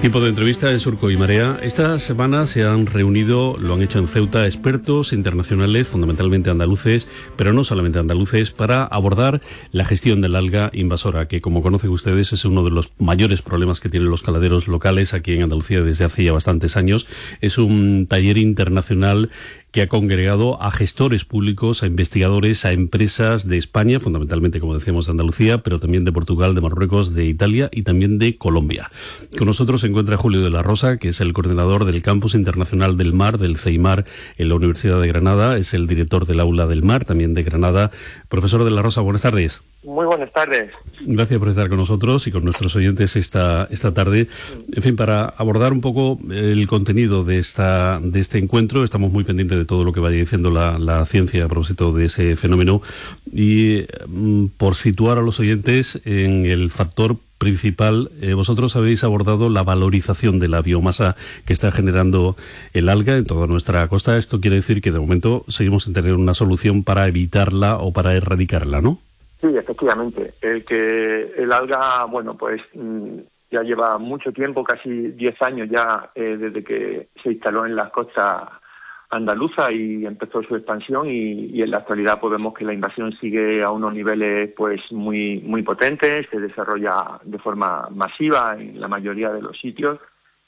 Tiempo de entrevista en Surco y Marea. Esta semana se han reunido, lo han hecho en Ceuta, expertos internacionales, fundamentalmente andaluces, pero no solamente andaluces, para abordar la gestión del alga invasora, que como conocen ustedes es uno de los mayores problemas que tienen los caladeros locales aquí en Andalucía desde hace ya bastantes años. Es un taller internacional que ha congregado a gestores públicos, a investigadores, a empresas de España, fundamentalmente, como decíamos, de Andalucía, pero también de Portugal, de Marruecos, de Italia y también de Colombia. Con nosotros se encuentra Julio de la Rosa, que es el coordinador del Campus Internacional del Mar, del CEIMAR, en la Universidad de Granada. Es el director del Aula del Mar, también de Granada. Profesor de la Rosa, buenas tardes. Muy buenas tardes. Gracias por estar con nosotros y con nuestros oyentes esta tarde. En fin, para abordar un poco el contenido de este encuentro, estamos muy pendientes de todo lo que vaya diciendo la ciencia a propósito de ese fenómeno y por situar a los oyentes en el factor principal, vosotros habéis abordado la valorización de la biomasa que está generando el alga en toda nuestra costa. Esto quiere decir que de momento seguimos sin tener una solución para evitarla o para erradicarla, ¿no? Sí, efectivamente. El alga, bueno, pues ya lleva mucho tiempo, casi 10 años ya, desde que se instaló en las costas andaluzas y empezó su expansión y en la actualidad pues vemos que la invasión sigue a unos niveles pues muy potentes, se desarrolla de forma masiva en la mayoría de los sitios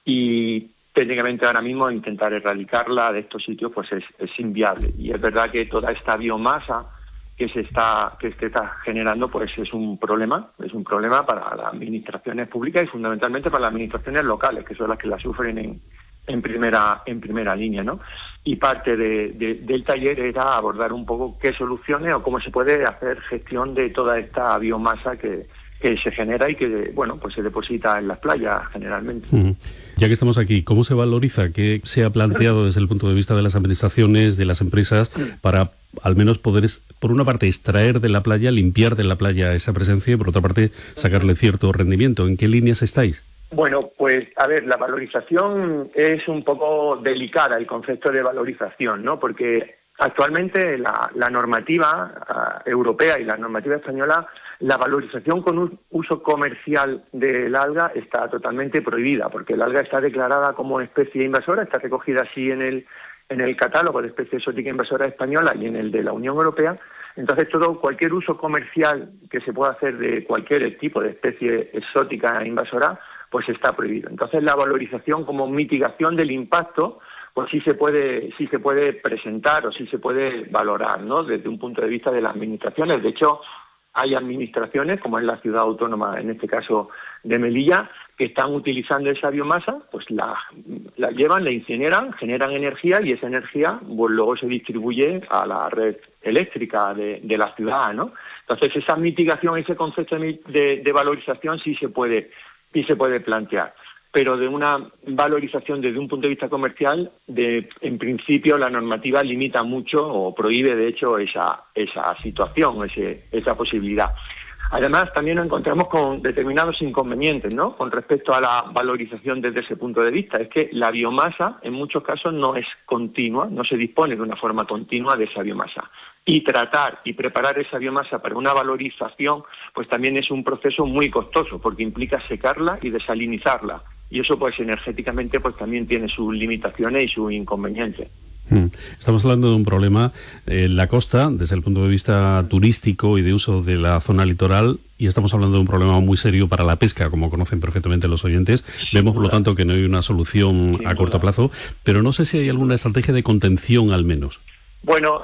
y técnicamente ahora mismo intentar erradicarla de estos sitios pues es inviable. Y es verdad que toda esta biomasa que se está generando pues es un problema para las administraciones públicas y fundamentalmente para las administraciones locales, que son las que la sufren en primera línea, ¿no? Y parte del taller era abordar un poco qué soluciones o cómo se puede hacer gestión de toda esta biomasa que se genera y que, bueno, pues se deposita en las playas generalmente. Ya que estamos aquí, ¿cómo se valoriza? ¿Qué se ha planteado desde el punto de vista de las administraciones, de las empresas, para al menos poder, por una parte, extraer de la playa, limpiar de la playa esa presencia y, por otra parte, sacarle cierto rendimiento? ¿En qué líneas estáis? Bueno, pues, a ver, la valorización es un poco delicada, el concepto de valorización, ¿no? Porque actualmente la normativa europea y la normativa española, la valorización con un uso comercial del alga está totalmente prohibida, porque el alga está declarada como especie invasora, está recogida así en el catálogo de especie exótica invasora española y en el de la Unión Europea. Entonces, cualquier uso comercial que se pueda hacer de cualquier tipo de especie exótica invasora, pues está prohibido. Entonces, la valorización como mitigación del impacto, pues sí se puede presentar o sí se puede valorar, ¿no? Desde un punto de vista de las administraciones. De hecho, hay administraciones, como es la ciudad autónoma, en este caso de Melilla, que están utilizando esa biomasa, pues la llevan, la incineran, generan energía y esa energía pues, luego se distribuye a la red eléctrica de la ciudad, ¿no? Entonces, esa mitigación, ese concepto de valorización sí se puede plantear. Pero de una valorización desde un punto de vista comercial, en principio la normativa limita mucho o prohíbe de hecho esa situación, esa posibilidad. Además, también nos encontramos con determinados inconvenientes, ¿no? Con respecto a la valorización desde ese punto de vista. Es que la biomasa, en muchos casos, no es continua, no se dispone de una forma continua de esa biomasa. Y tratar y preparar esa biomasa para una valorización, pues también es un proceso muy costoso, porque implica secarla y desalinizarla. Y eso, pues, energéticamente, pues también tiene sus limitaciones y sus inconvenientes. Estamos hablando de un problema en la costa, desde el punto de vista turístico y de uso de la zona litoral, y estamos hablando de un problema muy serio para la pesca, como conocen perfectamente los oyentes. Vemos, por lo tanto, que no hay una solución a corto plazo, pero no sé si hay alguna estrategia de contención, al menos. Bueno,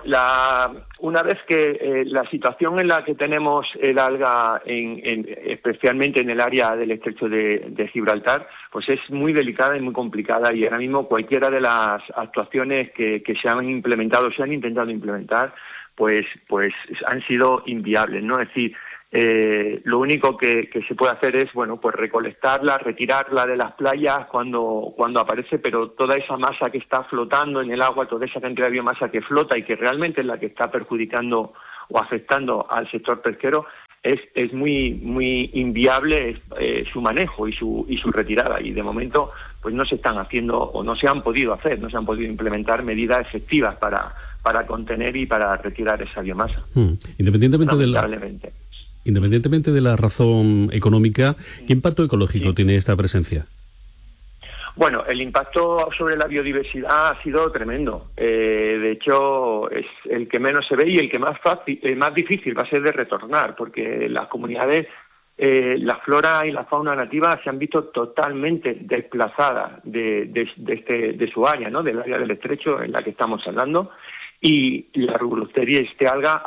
una vez que la situación en la que tenemos el alga, especialmente en el área del estrecho de Gibraltar, pues es muy delicada y muy complicada y ahora mismo cualquiera de las actuaciones que se han implementado, se han intentado implementar, pues han sido inviables, ¿no? Es decir, lo único que se puede hacer es, bueno, pues recolectarla, retirarla de las playas cuando aparece, pero toda esa masa que está flotando en el agua, toda esa cantidad de biomasa que flota y que realmente es la que está perjudicando o afectando al sector pesquero, es muy inviable su manejo y su retirada. Y de momento pues no se están haciendo o no se han podido implementar medidas efectivas para contener y para retirar esa biomasa. Independientemente de la razón económica, ¿qué impacto ecológico tiene esta presencia? Bueno, el impacto sobre la biodiversidad ha sido tremendo. De hecho, es el que menos se ve y el que más difícil va a ser de retornar, porque las comunidades, la flora y la fauna nativa se han visto totalmente desplazadas de su área, ¿no? Del área del estrecho en la que estamos hablando, y la Rugulosteria, alga,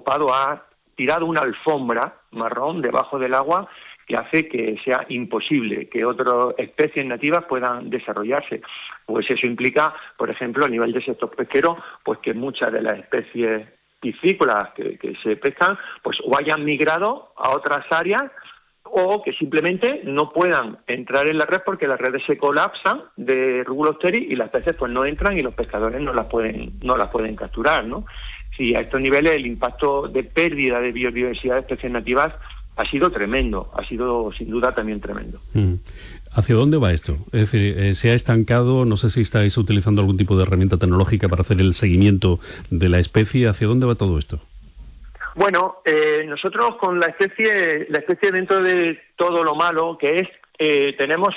ha tirado una alfombra marrón debajo del agua que hace que sea imposible que otras especies nativas puedan desarrollarse. Pues eso implica, por ejemplo, a nivel de sector pesquero, pues que muchas de las especies piscícolas que se pescan, pues o hayan migrado a otras áreas o que simplemente no puedan entrar en la red porque las redes se colapsan de Rugulosteri y las peces pues no entran y los pescadores no las pueden capturar, ¿no? Sí, a estos niveles el impacto de pérdida de biodiversidad de especies nativas ha sido tremendo, ha sido sin duda también tremendo. ¿Hacia dónde va esto? Es decir, ¿se ha estancado? No sé si estáis utilizando algún tipo de herramienta tecnológica para hacer el seguimiento de la especie. ¿Hacia dónde va todo esto? Bueno, nosotros con la especie dentro de todo lo malo que es, tenemos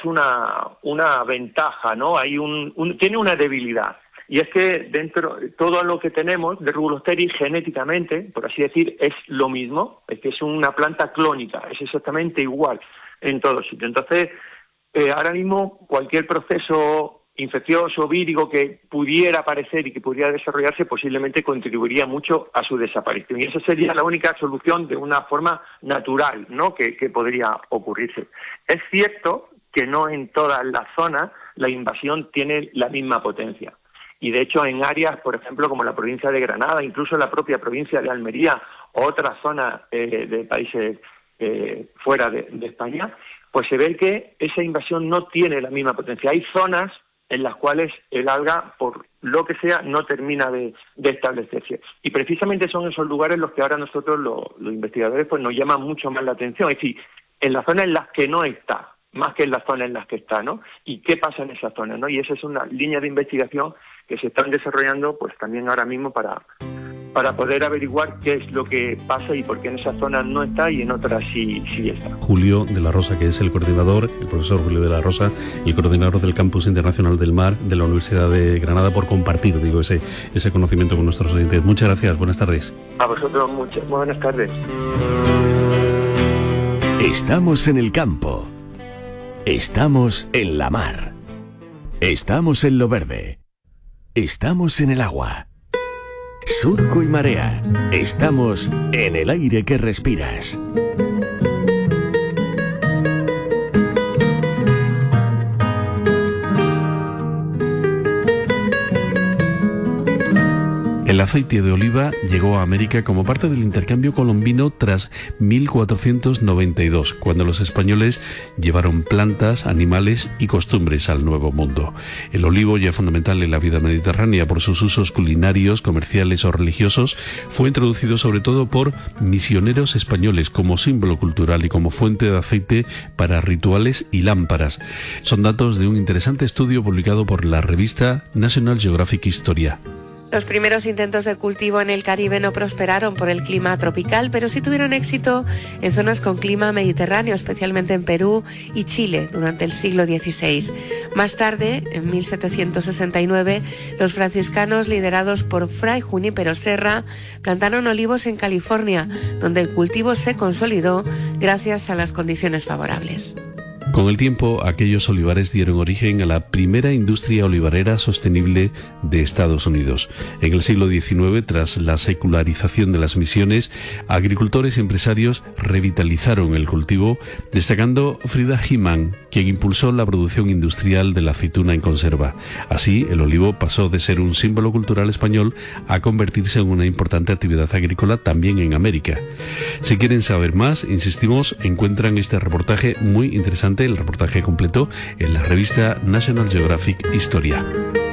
una ventaja, ¿no? Tiene una debilidad. Y es que dentro todo lo que tenemos de Rugulosteri genéticamente, por así decir, es lo mismo, es que es una planta clónica, es exactamente igual en todos sitios. Entonces, ahora mismo cualquier proceso infeccioso, vírico que pudiera aparecer y que pudiera desarrollarse posiblemente contribuiría mucho a su desaparición. Y esa sería la única solución de una forma natural, ¿no?, que podría ocurrirse. Es cierto que no en todas las zonas la invasión tiene la misma potencia. Y de hecho en áreas, por ejemplo, como la provincia de Granada, incluso la propia provincia de Almería o otras zonas de países fuera de España, pues se ve que esa invasión no tiene la misma potencia. Hay zonas en las cuales el alga, por lo que sea, no termina de establecerse. Y precisamente son esos lugares los que ahora nosotros, los investigadores, pues nos llaman mucho más la atención. Es decir, en las zonas en las que no está, más que en las zonas en las que está, ¿no? ¿Y qué pasa en esas zonas, no? Y esa es una línea de investigación que se están desarrollando pues también ahora mismo para poder averiguar qué es lo que pasa y por qué en esas zonas no está y en otras sí está. Julio de la Rosa, que es el coordinador, el profesor Julio de la Rosa, el coordinador del Campus Internacional del Mar de la Universidad de Granada, por compartir, ese conocimiento con nuestros oyentes. Muchas gracias, buenas tardes. A vosotros muchas buenas tardes. Estamos en el campo. Estamos en la mar. Estamos en lo verde. Estamos en el agua. Surco y marea. Estamos en el aire que respiras. El aceite de oliva llegó a América como parte del intercambio colombino tras 1492, cuando los españoles llevaron plantas, animales y costumbres al Nuevo Mundo. El olivo, ya fundamental en la vida mediterránea por sus usos culinarios, comerciales o religiosos, fue introducido sobre todo por misioneros españoles como símbolo cultural y como fuente de aceite para rituales y lámparas. Son datos de un interesante estudio publicado por la revista National Geographic Historia. Los primeros intentos de cultivo en el Caribe no prosperaron por el clima tropical, pero sí tuvieron éxito en zonas con clima mediterráneo, especialmente en Perú y Chile durante el siglo XVI. Más tarde, en 1769, los franciscanos, liderados por Fray Junípero Serra, plantaron olivos en California, donde el cultivo se consolidó gracias a las condiciones favorables. Con el tiempo, aquellos olivares dieron origen a la primera industria olivarera sostenible de Estados Unidos. En el siglo XIX, tras la secularización de las misiones, agricultores y empresarios revitalizaron el cultivo, destacando Frida Hyman, quien impulsó la producción industrial de la aceituna en conserva. Así, el olivo pasó de ser un símbolo cultural español a convertirse en una importante actividad agrícola también en América. Si quieren saber más, insistimos, encuentran este reportaje muy interesante, el reportaje completo, en la revista National Geographic Historia.